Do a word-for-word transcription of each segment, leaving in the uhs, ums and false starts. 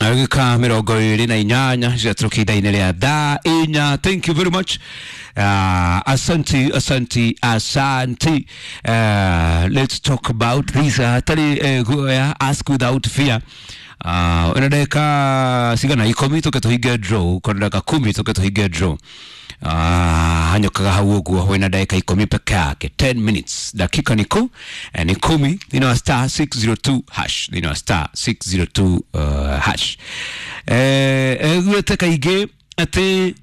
Agika mirongo iri na inyanya jaturuka ine ya da inya. Thank you very much. Uh, asanti, asanti, asanti. Uh, let's talk about this. Uh, tali uh, ask without fear. Uh, unadeka sigana ikomi toke tuhiga draw. Kondaka kumi toke tuhiga draw. Ah, hanyo kaga hauogu wena daika ikomi peke yake ten minutes dakika niku eh, ni kumi ino star six zero two hash ino star six zero two uh, hash eh eh teka ige ate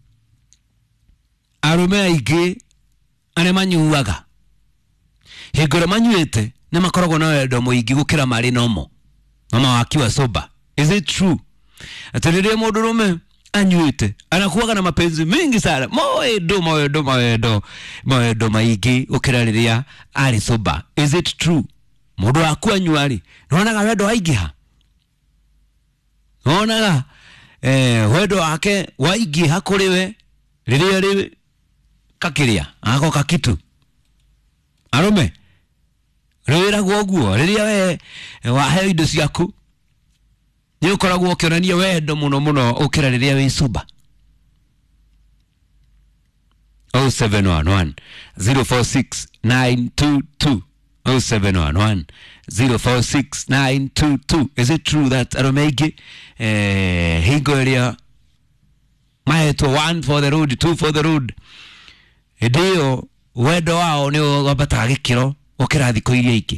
arume ige ane manyuaga higora manyuete ne makorogo na wedo mo igi gukira mari nomo mama wakiwa soba. Is it true? Atelele modurume anyuite anakuwa na mapenzi mengi sana moedo moedo moedo moedo maigi ukirariria ari soba. Is it true? Mudu akuwa nyuari naona wedo waigiha naona eh wedo wake waigiha kuriwe riria riwe kakiria ako kakitu arume rwira gwoguo riria we wahe indo ciaku ni ukoragwo ukionania wendo muno muno ukira riria wi soba. oh seven one one zero four six nine two two oh seven one one zero four six nine two two. Is it true that aromege eh hingo area maeto one for the road, two for the road, edio wedo wao ni wabata gikiro ukira thiko iria iki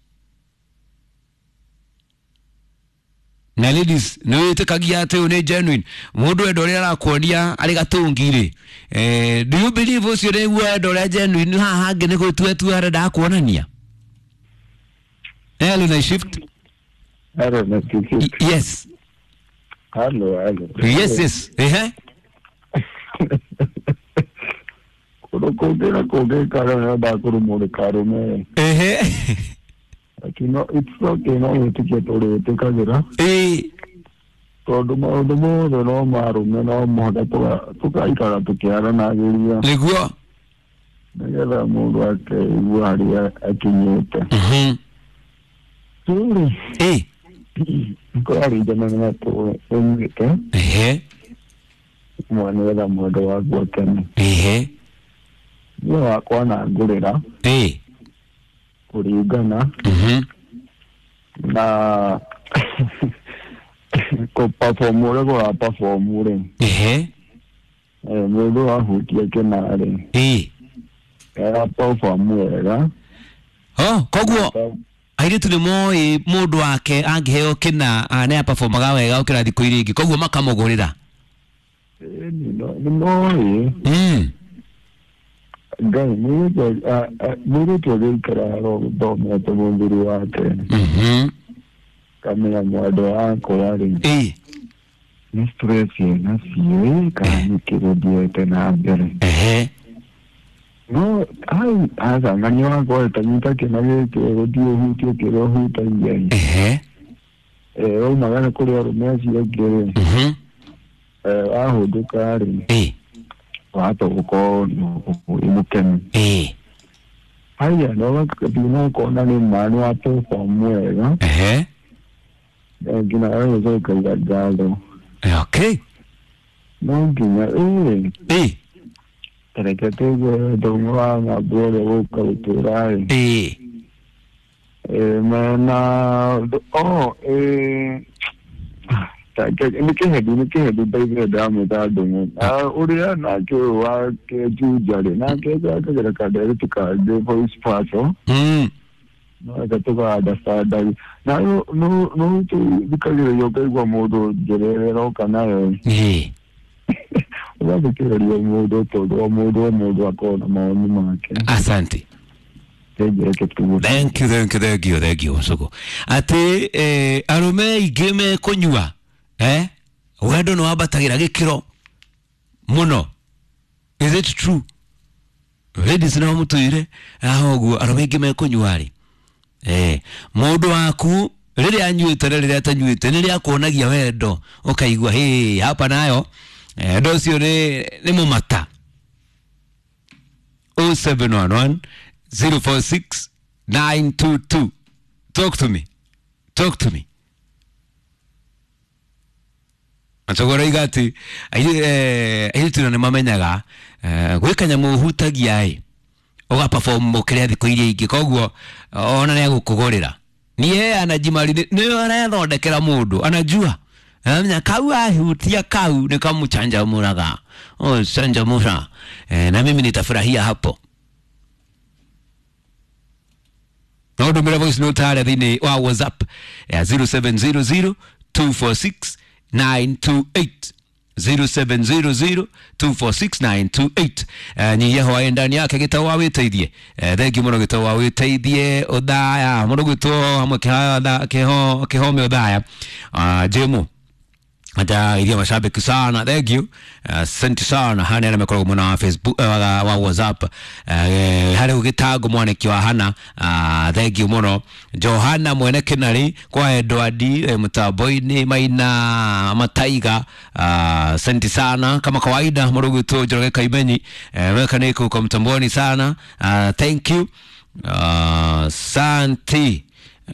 na ladies no tekagia ate one genuine mundu edo ria rakuonia ari gatungire eh do you believe us you edo ria genuine ha hange ne gutwe tu ara da kuonania hello na shift hello na shift yes hello hello yes yes eh kodo kodera kode kara da kuru mode karo me eh Kino it's okay no ticket ore tekagira eh todo mo do mo no maru no mo da to to kai kara to kiara na geria leguo nagera mo do ake wari akinyete mhm tuli eh ko ari de na to emite eh mo ne da mo do wa goten eh yo akwana ngurira eh kurigana mhm na ko performure ko performure eh eh mudo ahutie kenare eh era performure ra oh koguo aire tuli moi mundu wake angiheo kina ane performaga wega ukira thiko iringi koguo makamugurira eh no no mm gai mudo mudo to kara ro do me to mundu wake mhm kamera mwado wako yari eh ni stress na siye kani kirudia tena mbele eh no ai asa ngani wako tanita kenaye kirudia hutu kirudia hutu yeye eh eh au magana kule rumesi yake mhm eh aho dukari eh wato uko imukeni eh haya no kabina kona ni manu hapo kwa mwega eh eh gina wewe zo kagado okay no gina eh eh terekete dongwa na bore woka uturai eh eh mana oh eh take ni ke hedu ni ke hedu baby da me da dongo ah uriya na ke wa ke ju jare na ke ga ka ka da ri ka de voice paso mm no ga to ga da sta da na no no no to bikali yo ke gwa modo jere ro kana yo eh wa ke ri yo modo to do modo modo akona maoni make asante thank you thank you thank you thank you soko ate eh arume igeme konyua eh wendo no abatagira gikiro muno. Is it true? Ladies na mutuire ahogu arume igeme konyuari eh mundu waku riri anyuite riri atanyuite riri akonagia wendo ukaigwa hey hapa nayo eh ndo cio ni ni mumata. oh seven one one zero four six nine two two. Talk to me. Talk to me. atogora igati eh ayitu ne mamenyaga gwikanya muhutagia ai oga perform mokere thiko iria ingi koguo ona ne gukugurira ni ye anajimali ni arathondekera mundu anajua amenya kau ahutia kau ni kamuchanja muraga oh chanja mura eh, na mimi nitafurahia hapo. Nodo mira voice note hale dhini wa WhatsApp ya zero seven zero zero two four six nine two eight zero seven zero zero two four six nine two eight. Ni yeho ndani yake gitawa witeithie thengi muno gitawa witeithie odaya muno gito hamwe kihada keho kehome odaya jemu ada idia mashabiki sana thank you asante sana hana na mekoro muna Facebook wa WhatsApp hale ugitago mwaneki wa hana thank you muno Johana mwene kenari kwa Edwardi mutaboini maina mataiga asante sana kama kawaida murugu to joroge kaibeni weka niko kwa mtamboni sana thank you asante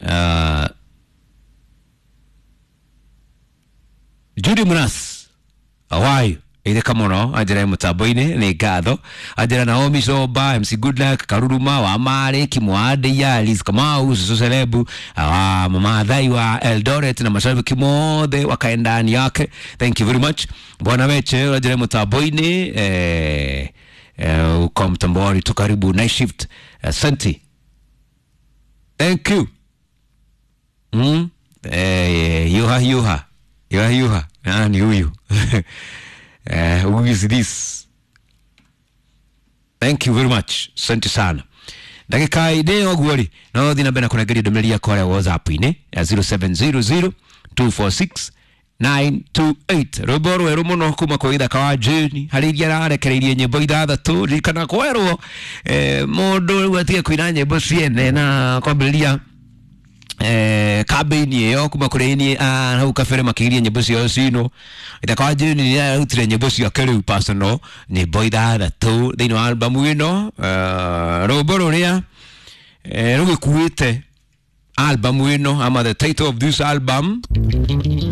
Judy Munas awayo ile kamono ajira mutaboine ni gatho ajira Naomi Soba M C Goodluck Karuruma wa Mare Kimwade ya Liz Kamau Susu Celebu wa mama Dhai wa Eldoret na mashabiki mode wakaenda ndani yake thank you very much bwana weche ajira mutaboine eh eh uko mtamboni tu karibu night shift asante thank you mm eh yuha yuha yuha yuha nani huyu Uh, who is this? Thank you very much. Asante sana. Dakika ide ogwori. No dina bena kuna gari domeli ya kwa WhatsApp ine ya zero seven zero zero two four six nine two eight. Roboro ero mono kuma kwa ida kawa jeni. Halidia na arekereirie nyebo idha tu likana kwa ero eh, modo watia kuina nyebo siene na kwa belia eh kabeni yo kuma kureni a hau kafere makiria nyebusi yo sino itakawa jeni ya utire nyebusi ya kere personal ni boida da to they no album wino eh roboro ria eh ruge kuite album wino ama the title of this album